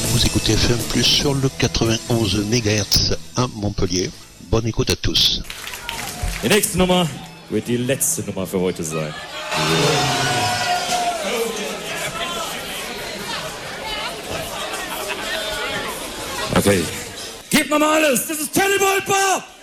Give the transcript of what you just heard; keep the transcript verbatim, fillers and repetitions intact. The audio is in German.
Vous écoutez F M plus sur le quatre-vingt-onze mégahertz à Montpellier. Bonne écoute à tous. Die nächste Nummer wird die letzte Nummer für heute sein. Okay. Gebt nochmal alles! Das ist Cannibal Bar!